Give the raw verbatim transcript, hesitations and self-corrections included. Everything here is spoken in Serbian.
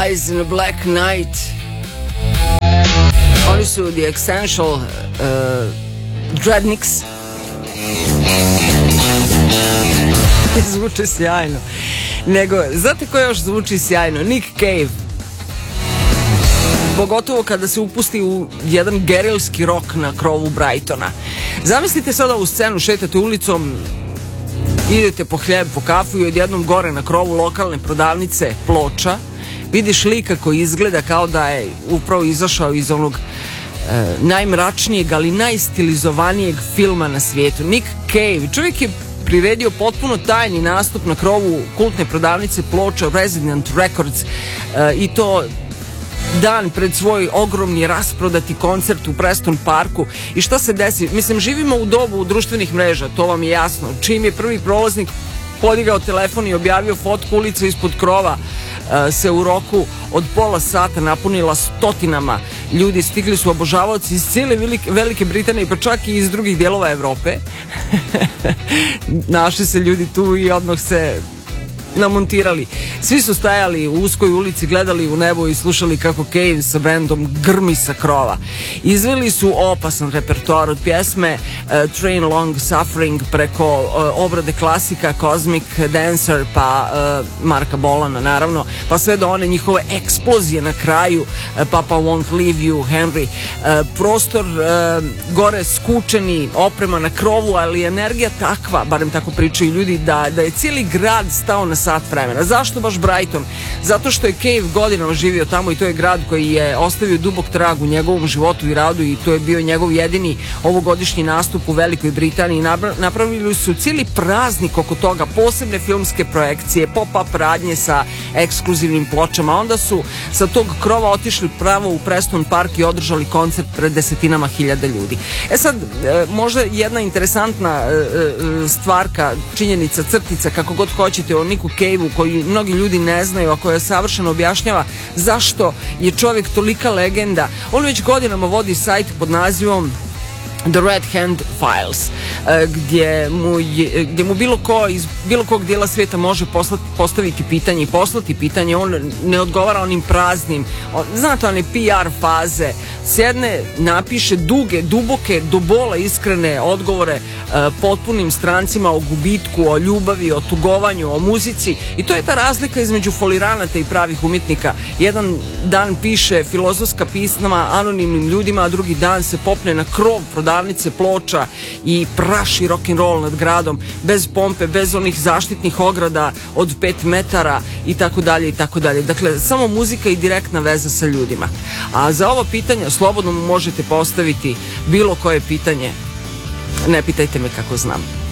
Eyes in a Black Night. Oni su The Essential uh, Dreadniks. Zvuči sjajno. Nego, znate ko još zvuči sjajno? Nick Cave. Pogotovo kada se upusti u jedan gerilski rok na krovu Brightona. Zamislite sad ovu scenu, šetate ulicom, idete po hljeb, po kafu i odjednom gore na krovu lokalne prodavnice ploča vidiš lika koji izgleda kao da je upravo izašao iz onog e, najmračnijeg, ali najstilizovanijeg filma na svijetu. Nick Cave, čovjek je priredio potpuno tajni nastup na krovu kultne prodavnice ploča Resident Records e, i to dan pred svoj ogromni rasprodati koncert u Preston Parku. I šta se desi? Mislim, živimo u dobu društvenih mreža, to vam je jasno. Čim je prvi prolaznik podigao telefon i objavio fotku ulice ispod krova, se u roku od pola sata napunila stotinama ljudi. Stigli su obožavaoci iz cijele Velike Britanije, pa čak i iz drugih dijelova Evrope. Našli se ljudi tu i odmah se namontirali. Svi su stajali u uskoj ulici, gledali u nebo i slušali kako Cave sa bendom grmi sa krova. Izveli su opasan repertoar od pjesme uh, Train Long Suffering preko uh, obrade klasika Cosmic Dancer pa uh, Marka Bolana naravno, pa sve do one njihove eksplozije na kraju, uh, Papa Won't Leave You, Henry. Uh, prostor uh, gore skučeni, oprema na krovu, ali energija takva, barem tako pričaju ljudi, da, da je cijeli grad stao na sat vremena. Zašto baš Brighton? Zato što je Cave godinama živio tamo i to je grad koji je ostavio dubok trag u njegovom životu i radu i to je bio njegov jedini ovogodišnji nastup u Velikoj Britaniji. Napravili su cijeli praznik oko toga, posebne filmske projekcije, pop-up radnje sa ekskluzivnim pločama. Onda su sa tog krova otišli pravo u Preston Park i održali koncert pred desetinama hiljada ljudi. E sad, možda jedna interesantna stvarka, činjenica, crtica, kako god hoćete, o Nicku Caveu, koji mnogi ljudi ne znaju, a koja savršeno objašnjava zašto je čovjek tolika legenda. On već godinama vodi sajt pod nazivom The Red Hand Files, gdje mu, je, gdje mu bilo ko iz bilo kog dijela svijeta može poslati, postaviti pitanje i poslati pitanje. On ne odgovara onim praznim, on, znate, one P R faze. Sjedne, napiše duge, duboke, do bola iskrene odgovore uh, potpunim strancima o gubitku, o ljubavi, o tugovanju, o muzici. I to je ta razlika između foliranata i pravih umjetnika. Jedan dan piše filozofska pisma anonimnim ljudima, a drugi dan se popne na krov prodavnice ploča i praši rock'n'roll nad gradom, bez pompe, bez onih zaštitnih ograda od pet metara i tako dalje i tako dalje. Dakle, samo muzika i direktna veza sa ljudima. A za ovo pitanje slobodno mu možete postaviti bilo koje pitanje. Ne pitajte me kako znam.